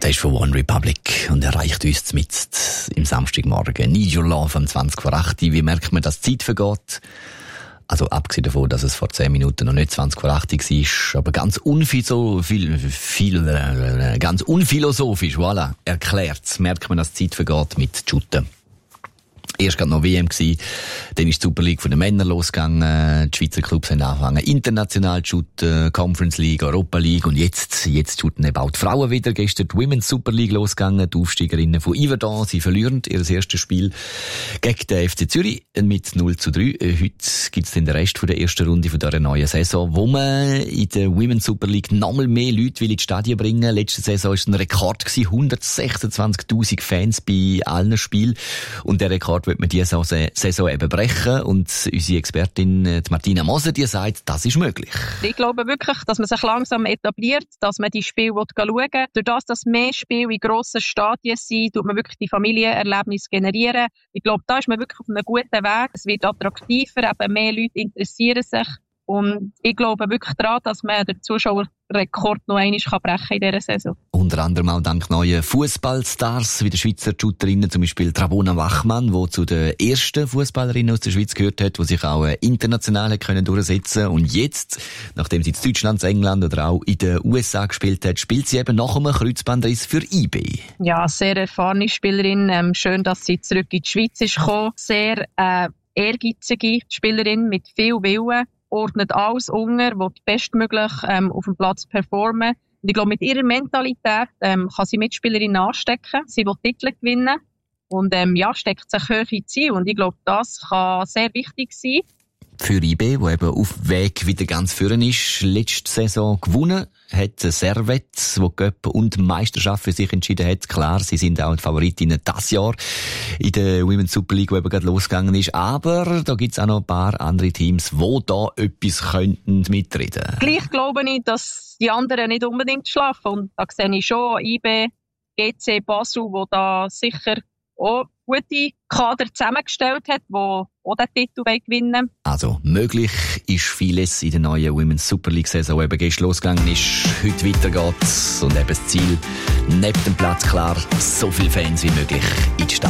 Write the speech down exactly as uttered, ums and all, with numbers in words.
Der ist von One Republic und erreicht uns mit im Samstagmorgen. Need Your Love am zwanzig vor acht. Wie merkt man, dass die Zeit vergeht? Also abgesehen davon, dass es vor zehn Minuten noch nicht zwanzig vor acht war, aber ganz unphilosophisch, viel, viel, äh, ganz unphilosophisch, voilà, erklärt, merkt man, dass die Zeit vergeht mit Shooten. Erst gerade noch W M gsi, dann ist die Super League von den Männern losgegangen, die Schweizer Clubs haben angefangen international zu shooten, Conference League, Europa League und jetzt, jetzt shooten eben auch die Frauen wieder. Gestern die Women's Super League losgegangen, die Aufsteigerinnen von Yverdon, sie verlieren ihr erstes Spiel gegen den F C Zürich mit null zu drei. Heute gibt's dann den Rest von der ersten Runde von dieser neuen Saison, wo man in der Women's Super League nochmal mehr Leute will ins Stadion bringen. Letzte Saison war es ein Rekord gewesen, hundertsechsundzwanzigtausend Fans bei allen Spielen und der Rekord wird man diese Saison eben brechen und unsere Expertin die Martina Moser, die sagt, das ist möglich. Ich glaube wirklich, dass man sich langsam etabliert, dass man die Spiele schauen will. Durch das, dass mehr Spiele in grossen Stadien sind, tut man wirklich die Familienerlebnisse generieren. Ich glaube, da ist man wirklich auf einem guten Weg. Es wird attraktiver, eben mehr Leute interessieren sich. Und ich glaube wirklich daran, dass man den Zuschauerrekord noch einmal brechen kann in dieser Saison. Unter anderem auch dank neuen Fußballstars wie der Schweizer Shooterinnen, zum Beispiel Trabona Wachmann, die zu den ersten Fußballerinnen aus der Schweiz gehört hat, die sich auch international können durchsetzen. Und jetzt, nachdem sie in Deutschland, in England oder auch in den U S A gespielt hat, spielt sie eben nach einem Kreuzbandriss für I B. Ja, sehr erfahrene Spielerin. Ähm, schön, dass sie zurück in die Schweiz ist gekommen. Sehr äh, ehrgeizige Spielerin mit viel Willen. Ordnet alles unter, will bestmöglich ähm, auf dem Platz performen. Und ich glaube, mit ihrer Mentalität ähm, kann sie Mitspielerinnen anstecken. Sie will Titel gewinnen und ähm, ja, steckt sich hohe Ziele. Und ich glaube, das kann sehr wichtig sein. Für I B, wo eben auf Weg wieder ganz vorne ist, letzte Saison gewonnen, hat Servette, wo Göpp und Meisterschaft für sich entschieden hat. Klar, sie sind auch die Favoritinnen das Jahr in der Women's Super League, die eben gerade losgegangen ist. Aber da gibt's auch noch ein paar andere Teams, die da etwas könnten mitreden. Gleich glaube ich, dass die anderen nicht unbedingt schlafen. Und da sehe ich schon I B, G C Basel, wo da sicher auch gute Kader zusammengestellt hat, die auch den Titel gewinnen wollen. Also, möglich ist vieles in der neuen Women's Super League Saison, die eben gestern losgegangen ist. Heute weiter geht's. Und eben das Ziel, neben dem Platz klar, so viele Fans wie möglich in die Stadt.